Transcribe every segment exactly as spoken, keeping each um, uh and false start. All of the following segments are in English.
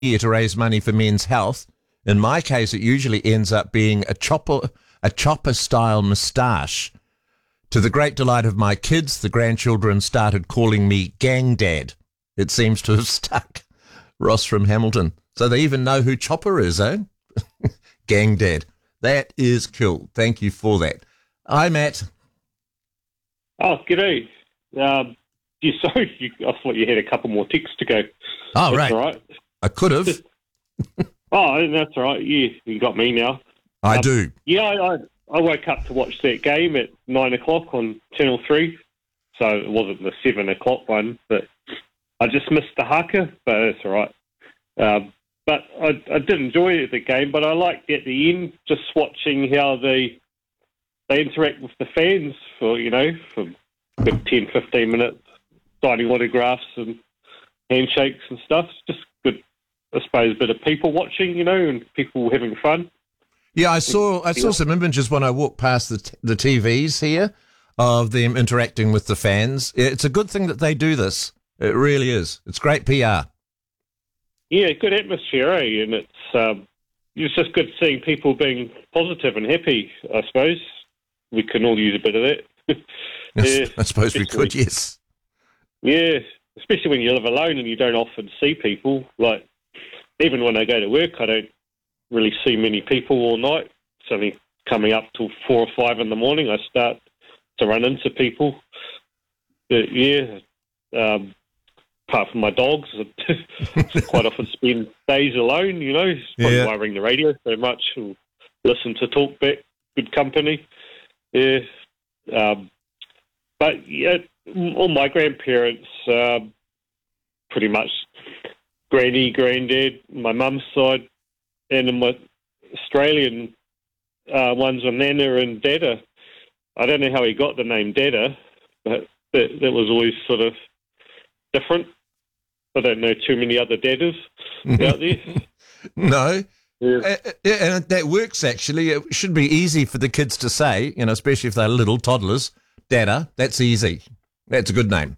year to raise money for men's health. In my case, it usually ends up being a chopper, a chopper-style moustache. To the great delight of my kids, the grandchildren started calling me Gang Dad. It seems to have stuck. Ross from Hamilton. So they even know who Chopper is, eh? Gang Dad. That is cool. Thank you for that. Hi, Matt. Oh, g'day. Um, you, sorry, you, I thought you had a couple more ticks to go. Oh, that's right. All right. I could have. Oh, that's all right. Yeah, you got me now. I um, do. Yeah, I, I woke up to watch that game at nine o'clock on Channel three. So it wasn't the seven o'clock one, but I just missed the haka, but that's all right. Um, but I, I did enjoy the game, but I liked at the end just watching how they they interact with the fans for, you know, for good ten, fifteen minutes, signing autographs and handshakes and stuff. Just good, I suppose, a bit of people watching, you know, and people having fun. Yeah, I saw I saw some images when I walked past the t- the T Vs here of them interacting with the fans. It's a good thing that they do this. It really is. It's great P R. Yeah, good atmosphere, eh? And it's um, it's just good seeing people being positive and happy, I suppose. We can all use a bit of that. yeah, I suppose we could, yes. Yeah, especially when you live alone and you don't often see people. Like, even when I go to work, I don't really see many people all night. It's only coming up till four or five in the morning I start to run into people. But yeah, um, apart from my dogs, I quite often spend days alone, you know. It's probably Yeah. why I ring the radio so much or listen to talkback, good company. Yeah. Um, but yeah, all my grandparents, um, pretty much granny, granddad, my mum's side, and in my Australian uh, ones are Nana and Dada. I don't know how he got the name Dada, but that, that was always sort of different. I don't know too many other Dadas out there. No. Yeah. Uh, yeah, and that works, actually. It should be easy for the kids to say, you know, especially if they're little toddlers. Dada, that's easy. That's a good name.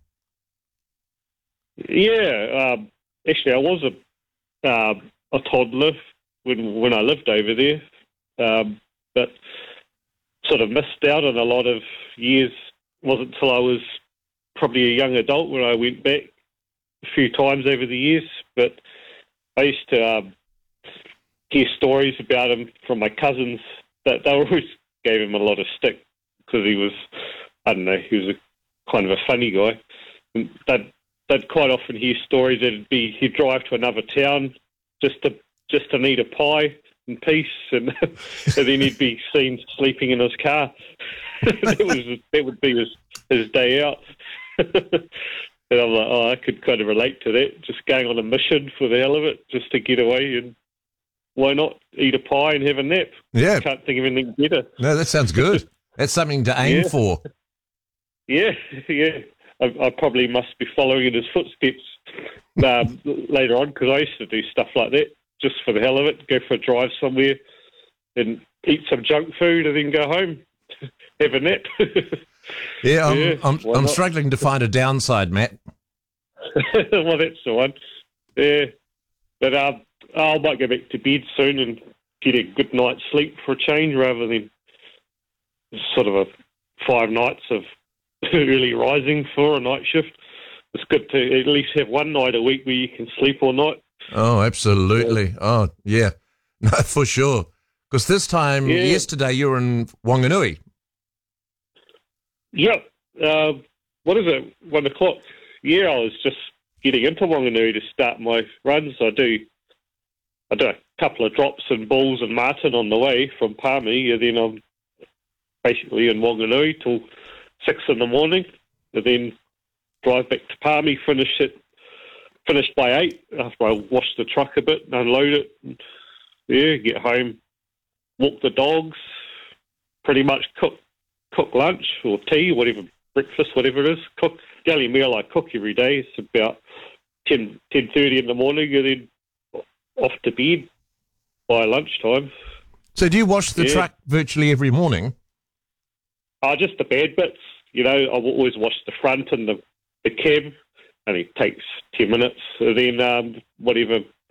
Yeah. Um, actually, I was a, uh, a toddler when when I lived over there, um, but sort of missed out on a lot of years. It wasn't until I was probably a young adult when I went back a few times over the years. But I used to um, hear stories about him from my cousins that they always gave him a lot of stick because he was, I don't know, he was a kind of a funny guy. And they'd, they'd quite often hear stories that it'd be he'd drive to another town just to just to need a pie in peace, and, and then he'd be seen sleeping in his car. that was that would be his his day out. And I'm like, oh, I could kind of relate to that. Just going on a mission for the hell of it, just to get away, and why not eat a pie and have a nap? Yeah. Can't think of anything better. No, that sounds good. That's something to aim Yeah. for. Yeah, yeah. I, I probably must be following in his footsteps um, later on, because I used to do stuff like that just for the hell of it. Go for a drive somewhere and eat some junk food and then go home, have a nap. Yeah, I'm, Yeah, I'm, why I'm not? struggling to find a downside, Matt. Well, that's the one. Yeah. But um, I might go back to bed soon and get a good night's sleep for a change, rather than sort of a five nights of early rising for a night shift. It's good to at least have one night a week where you can sleep all night. Oh, absolutely. Oh, yeah. No, for sure. Because this time, Yeah. yesterday, you were in Wanganui. Yep. Uh, what is it? One o'clock. Yeah, I was just getting into Wanganui to start my runs. I do I do a couple of drops in Bulls and Martin on the way from Palmy, and then I'm basically in Wanganui till six in the morning, and then drive back to Palmy, finish it, finish by eight after I wash the truck a bit and unload it. And, yeah, get home, walk the dogs, pretty much cook cook lunch or tea, whatever, breakfast, whatever it is. Cook the only meal I cook every day is about ten ten thirty in the morning, and then off to bed by lunchtime. So do you wash the Yeah. truck virtually every morning? Uh, just the bad bits, you know. I will always wash the front and the, the cab. Only takes ten minutes. And then um, whatever